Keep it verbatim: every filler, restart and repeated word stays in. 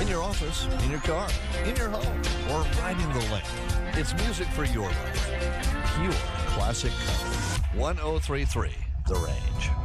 in your office, in your car, in your home, or riding the lake. It's music for your life. Pure classic country. ten thirty-three The Range.